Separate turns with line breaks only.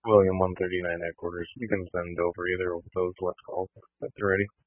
William 139 headquarters. You can send over either of those last calls if they're ready.